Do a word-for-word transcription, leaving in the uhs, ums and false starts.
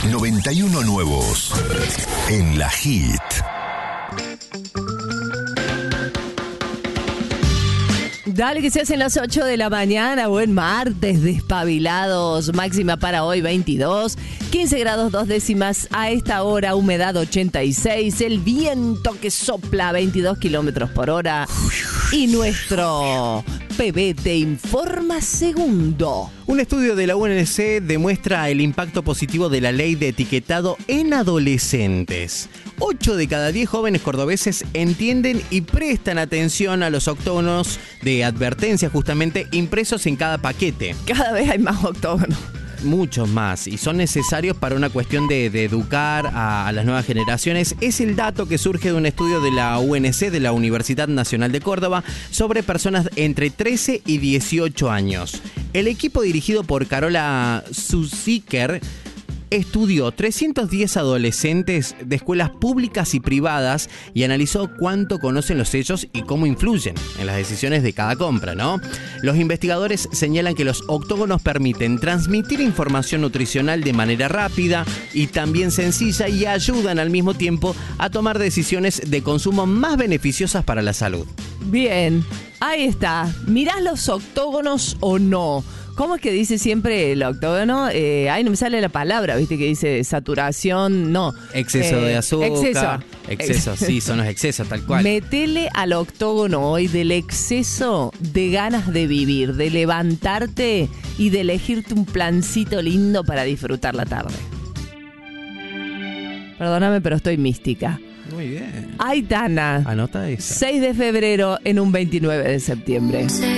noventa y uno nuevos en la Hit. Dale que se hacen las ocho de la mañana, buen martes, despabilados, máxima para hoy veintidós, quince grados dos décimas a esta hora, humedad ochenta y seis, el viento que sopla a veintidós kilómetros por hora y nuestro P B te informa segundo. Un estudio de la U N C demuestra el impacto positivo de la ley de etiquetado en adolescentes. ocho de cada diez jóvenes cordobeses entienden y prestan atención a los octógonos de advertencia justamente impresos en cada paquete. Cada vez hay más octógonos. Muchos más, y son necesarios para una cuestión de, de educar a, a las nuevas generaciones. Es el dato que surge de un estudio de la U N C, de la Universidad Nacional de Córdoba, sobre personas entre trece y dieciocho años. El equipo dirigido por Carola Zuziker estudió trescientos diez adolescentes de escuelas públicas y privadas y analizó cuánto conocen los sellos y cómo influyen en las decisiones de cada compra, ¿no? Los investigadores señalan que los octógonos permiten transmitir información nutricional de manera rápida y también sencilla y ayudan al mismo tiempo a tomar decisiones de consumo más beneficiosas para la salud. Bien, ahí está. ¿Mirás los octógonos o no? ¿Cómo es que dice siempre el octógono? Eh, ay, no me sale la palabra, ¿viste? Que dice saturación, no. Exceso eh, de azúcar. Exceso. Exceso, sí, son los excesos, tal cual. Metele al octógono hoy del exceso de ganas de vivir, de levantarte y de elegirte un plancito lindo para disfrutar la tarde. Perdóname, pero estoy mística. Muy bien. Aitana. Anota eso. seis de febrero en un veintinueve de septiembre.